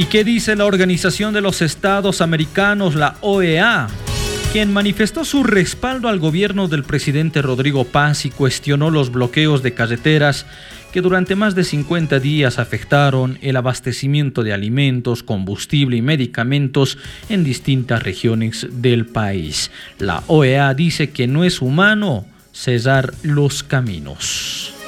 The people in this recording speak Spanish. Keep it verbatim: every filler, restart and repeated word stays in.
¿Y qué dice la Organización de los Estados Americanos, la O E A? Quien manifestó su respaldo al gobierno del presidente Rodrigo Paz y cuestionó los bloqueos de carreteras que durante más de cincuenta días afectaron el abastecimiento de alimentos, combustible y medicamentos en distintas regiones del país. La O E A dice que no es humano cerrar los caminos.